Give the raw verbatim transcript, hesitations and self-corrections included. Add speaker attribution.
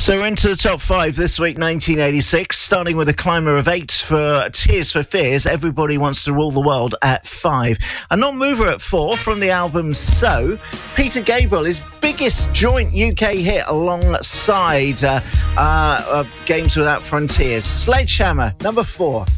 Speaker 1: So into the top five this week, nineteen eighty-six, starting with a climber of eight for Tears for Fears, Everybody Wants to Rule the World at five. A non-mover at four from the album So, Peter Gabriel, his biggest joint U K hit alongside uh, uh, uh, Games Without Frontiers. Sledgehammer, number four.